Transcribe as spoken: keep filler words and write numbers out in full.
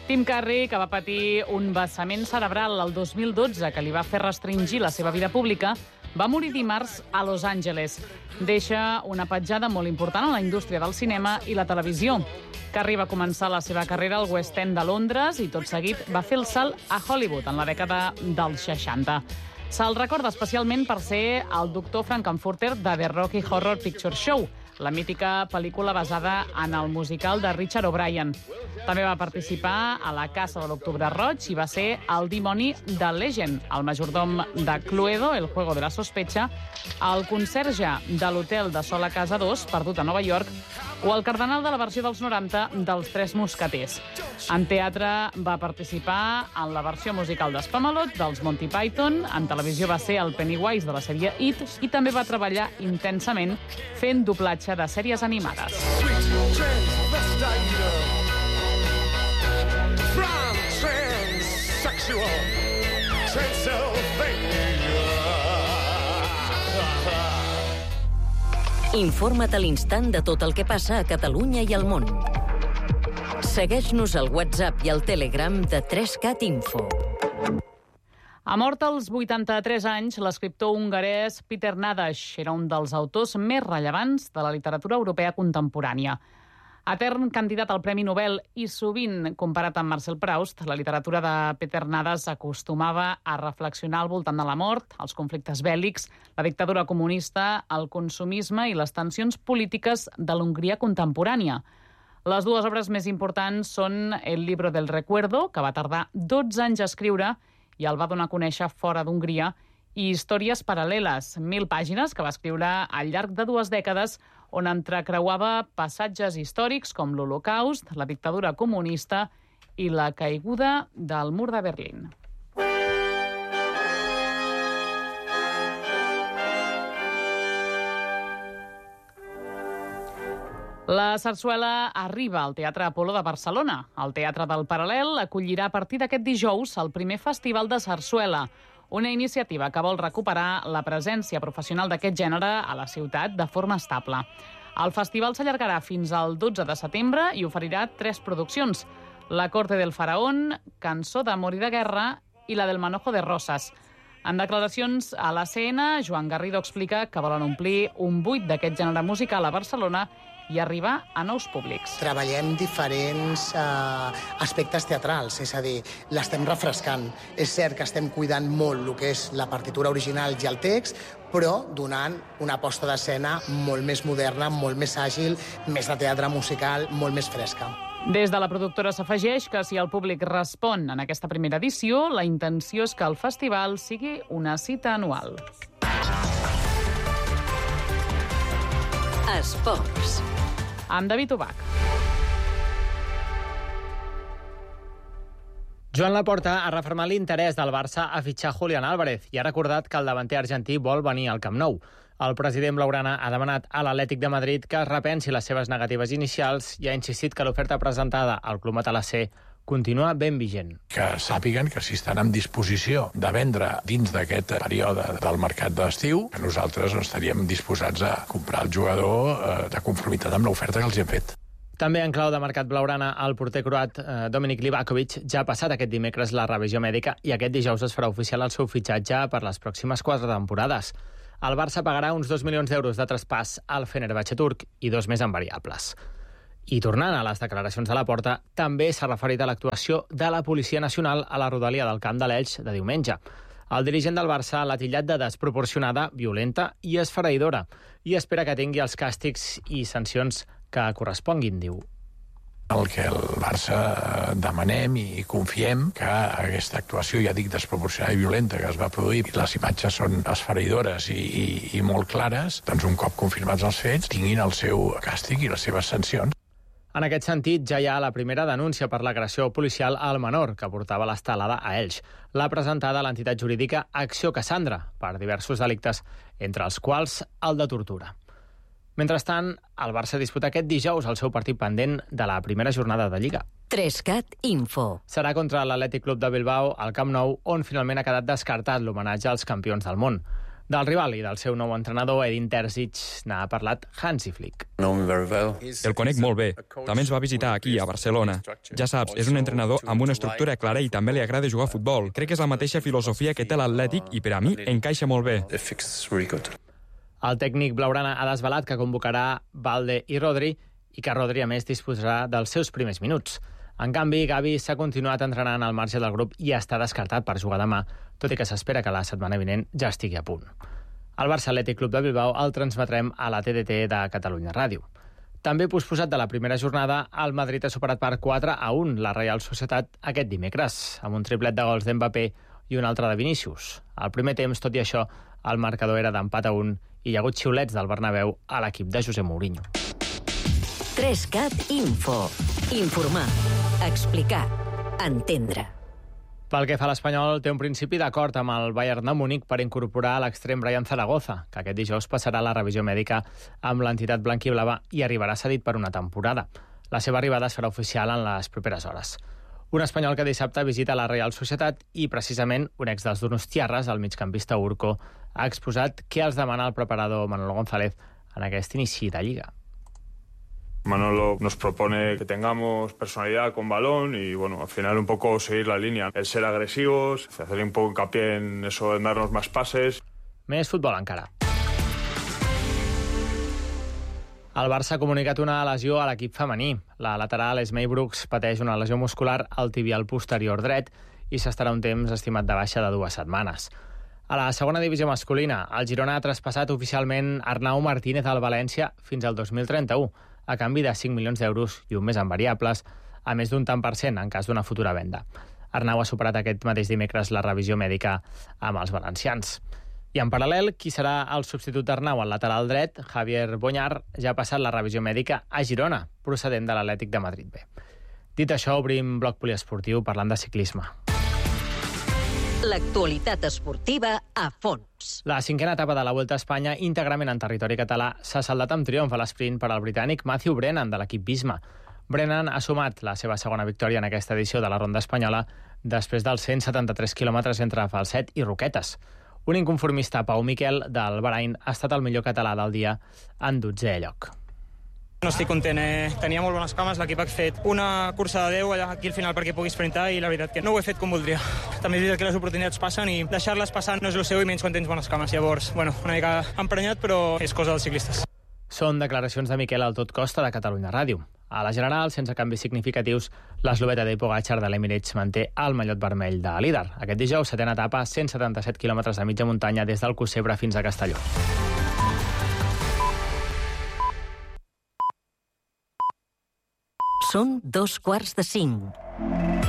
Tim Curry, que va patir un vessament cerebral el dos mil dotze que li va fer restringir la seva vida pública, va morir dimarts a Los Angeles. Deixa una petjada molt important en la indústria del cinema i la televisió. Curry va començar la seva carrera al West End de Londres i tot seguit va fer el salt a Hollywood en la dècada dels seixanta. Se'l recorda especialment per ser el doctor Frankenfurter de The Rocky Horror Picture Show, la mítica pel·lícula basada en el musical de Richard O'Brien. També va participar a La Casa de l'Octubre Roig i va ser el dimoni de Legend, el majordom de Cluedo, El juego de la sospecha, el conserge de l'hotel de Sol a Casa dos, perdut a Nova York, o el cardenal de la versió dels noranta dels Tres Mosqueters. En teatre va participar en la versió musical d'Spamalot, dels Monty Python, en televisió va ser el Pennywise de la sèrie It i també va treballar intensament fent doblatge de sèries animades. Informa't a l'instant de tot el que passa a Catalunya i al món. Segueix-nos al WhatsApp i al Telegram de tres cat Info. Ha mort als vuitanta-tres anys l'escriptor hongarès Peter Nadash. Era un dels autors més rellevants de la literatura europea contemporània. Etern candidat al Premi Nobel i sovint comparat amb Marcel Proust, la literatura de Peter Nadash acostumava a reflexionar al voltant de la mort, els conflictes bèl·lics, la dictadura comunista, el consumisme i les tensions polítiques de l'Hongria contemporània. Les dues obres més importants són El libro del recuerdo, que va tardar dotze anys a escriure i el va donar a conèixer fora d'Hongria, i Històries paral·leles, mil pàgines que va escriure al llarg de dues dècades, on entrecreuava passatges històrics com l'Holocaust, la dictadura comunista i la caiguda del mur de Berlín. La sarsuela arriba al Teatre Apolo de Barcelona. El Teatre del Paral·lel acollirà a partir d'aquest dijous el primer festival de sarsuela, una iniciativa que vol recuperar la presència professional d'aquest gènere a la ciutat de forma estable. El festival s'allargarà fins al dotze de setembre i oferirà tres produccions: La corte del faraón, Cançó d'amor i de guerra i la del manojo de roses. En declaracions a l'A C N, Joan Garrido explica que volen omplir un buit d'aquest gènere musical a Barcelona i arribar a nous públics. Treballem diferents eh, aspectes teatrals, és a dir, l'estem refrescant. És cert que estem cuidant molt el que és la partitura original i el text, però donant una posta d'escena molt més moderna, molt més àgil, més de teatre musical, molt més fresca. Des de la productora s'afegeix que si el públic respon en aquesta primera edició, la intenció és que el festival sigui una cita anual. Esports. Amb David Ubach. Joan Laporta ha refermat l'interès del Barça a fitxar Julián Álvarez i ha recordat que el davanter argentí vol venir al Camp Nou. El president blaugrana ha demanat a l'Atlètic de Madrid que es repensi les seves negatives inicials i ha insistit que l'oferta presentada al club matalasser continua ben vigent. Que sàpiguen que si estan en disposició de vendre dins d'aquest període del mercat d'estiu, que nosaltres no estaríem disposats a comprar el jugador eh, de conformitat amb l'oferta que els hem fet. També en clau de mercat blaugrana, el porter croat eh, Dominik Livakovic ja ha passat aquest dimecres la revisió mèdica i aquest dijous es farà oficial el seu fitxatge per les pròximes quatre temporades. El Barça pagarà uns dos milions d'euros de traspàs al Fenerbahçe turc i dos més en variables. I tornant a les declaracions de Laporta, també s'ha referit a l'actuació de la Policia Nacional a la rodalia del Camp de l'Elx de diumenge. El dirigent del Barça l'ha titllat de desproporcionada, violenta i esfereïdora i espera que tingui els càstigs i sancions que corresponguin, diu. El que el Barça demanem i confiem que aquesta actuació, ja dic, desproporcionada i violenta que es va produir, i les imatges són esfereïdores i, i, i molt clares, doncs un cop confirmats els fets, tinguin el seu càstig i les seves sancions. En aquest sentit, ja hi ha la primera denúncia per l'agressió policial al menor que portava l'estelada a Elx. L'ha presentada l'entitat jurídica Acció Cassandra per diversos delictes, entre els quals el de tortura. Mentrestant, el Barça disputa aquest dijous el seu partit pendent de la primera jornada de Lliga. tres cat Info. Serà contra l'Atlètic Club de Bilbao al Camp Nou, on finalment ha quedat descartat l'homenatge als campions del món. Del rival i del seu nou entrenador, Edin Terzic, n'ha parlat Hansi Flick. El conec molt bé. També ens va visitar aquí, a Barcelona. Ja saps, és un entrenador amb una estructura clara i també li agrada jugar a futbol. Crec que és la mateixa filosofia que té l'Atlètic i per a mi encaixa molt bé. El tècnic blaugrana ha desvelat que convocarà Balde i Rodri i que Rodri, a més, disposarà dels seus primers minuts. En canvi, Gavi s'ha continuat entrenant al marge del grup i està descartat per jugar demà, tot i que s'espera que la setmana vinent ja estigui a punt. El Barça Atlètic Club de Bilbao el transmetrem a la T D T de Catalunya Ràdio. També posposat de la primera jornada, el Madrid ha superat per quatre a un la Reial Societat aquest dimecres, amb un triplet de gols d'Mbappé i un altre de Vinícius. Al primer temps, tot i això, el marcador era d'empat a un i hi ha hagut xiulets del Bernabéu a l'equip de José Mourinho. tres cat Info. Informar, explicar, entendre. Pel que fa a l'Espanyol, té un principi d'acord amb el Bayern de Múnich per incorporar l'extrem Brian Zaragoza, que aquest dijous passarà la revisió mèdica amb l'entitat blanquiblava i arribarà cedit per una temporada. La seva arribada es farà oficial en les properes hores. Un espanyol que dissabte visita la Reial Societat i, precisament, un ex dels Donostiarras, el migcampista Urco, ha exposat què els demana el preparador Manolo González en aquest inici de Lliga. Manolo nos propone que tengamos personalidad con balón y, bueno, al final un poco seguir la línea. El ser agresivos, hacer un poco hincapié en eso, en darnos más pases. Més futbol encara. El Barça ha comunicat una lesió a l'equip femení. La lateral Esmei Brooks pateix una lesió muscular al tibial posterior dret i s'estarà un temps estimat de baixa de dues setmanes. A la segona divisió masculina, el Girona ha traspassat oficialment Arnau Martínez al València fins al dos mil trenta-u, a canvi de cinc milions d'euros i un mes en variables, a més d'un tant per cent en cas d'una futura venda. Arnau ha superat aquest mateix dimecres la revisió mèdica amb els valencians. I en paral·lel, qui serà el substitut d'Arnau al lateral dret, Javier Boñar, ja ha passat la revisió mèdica a Girona, procedent de l'Atlètic de Madrid B. Dit això, obrim bloc poliesportiu parlant de ciclisme. L'actualitat esportiva a fons. La cinquena etapa de la Vuelta a Espanya, íntegrament en territori català, s'ha saldat amb triomf a l'esprint per al britànic Matthew Brennan, de l'equip Visma. Brennan ha sumat la seva segona victòria en aquesta edició de la Ronda Espanyola després dels cent setanta-tres quilòmetres entre Falset i Roquetes. Un inconformista, Pau Miquel, del Bahrain, ha estat el millor català del dia en dotzè lloc. No estic content, eh? Tenia molt bones cames, l'equip ha fet una cursa de deu allà aquí al final perquè pugui sprintar i la veritat que no ho he fet com voldria. També és veritat que les oportunitats passen i deixar-les passar no és el seu i menys quan tens bones cames. Llavors, bueno, una mica emprenyat, però és cosa dels ciclistes. Són declaracions de Miquel al Tot Costa de Catalunya Ràdio. A la general, sense canvis significatius, l'esloveta de Pogačar de l'Emirates manté el mallot vermell de líder. Aquest dijous, setena etapa, cent setanta-set quilòmetres de mitja muntanya des del Cocebre fins a Castelló. Són dos quarts de cinc.